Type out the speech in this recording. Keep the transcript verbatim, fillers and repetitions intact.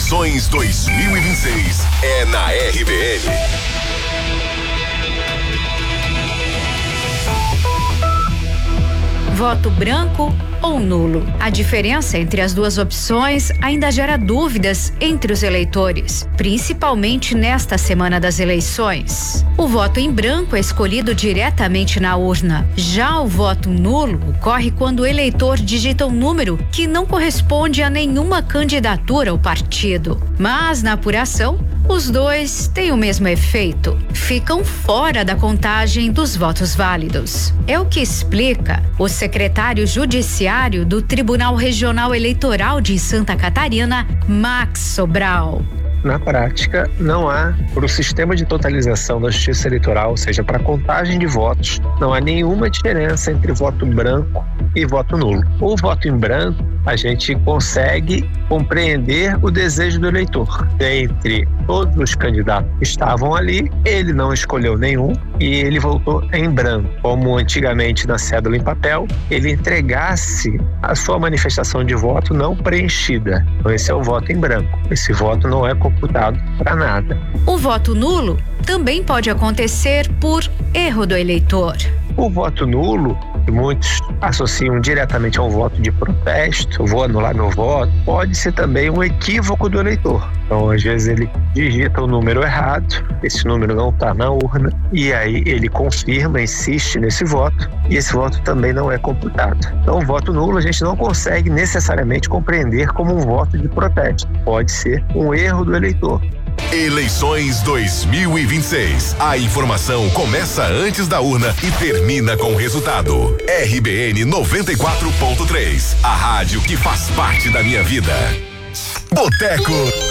Eleições dois mil e vinte e seis é na R B N. Voto branco ou nulo? A diferença entre as duas opções ainda gera dúvidas entre os eleitores, principalmente nesta semana das eleições. O voto em branco é escolhido diretamente na urna. Já o voto nulo ocorre quando o eleitor digita um número que não corresponde a nenhuma candidatura ou partido. Mas na apuração, os dois têm o mesmo efeito. Ficam fora da contagem dos votos válidos. É o que explica o secretário judiciário do Tribunal Regional Eleitoral de Santa Catarina, Max Sobral. Na prática, não há, para o sistema de totalização da Justiça Eleitoral, ou seja, para a contagem de votos, não há nenhuma diferença entre voto branco e voto nulo. O voto em branco, a gente consegue compreender o desejo do eleitor. Dentre todos os candidatos que estavam ali, ele não escolheu nenhum e ele votou em branco. Como antigamente na cédula em papel, ele entregasse a sua manifestação de voto não preenchida. Então esse é o voto em branco. Esse voto não é computado para nada. O voto nulo também pode acontecer por erro do eleitor. O voto nulo, que muitos associam diretamente a um voto de protesto, eu vou anular meu voto, pode ser também um equívoco do eleitor. Então, às vezes, ele digita o número errado, esse número não está na urna, e aí ele confirma, insiste nesse voto, e esse voto também não é computado. Então, o voto nulo a gente não consegue necessariamente compreender como um voto de protesto. Pode ser um erro do eleitor. Eleições dois mil e vinte e seis. A informação começa antes da urna e termina com o resultado. R B N noventa e quatro ponto três. A rádio que faz parte da minha vida. Boteco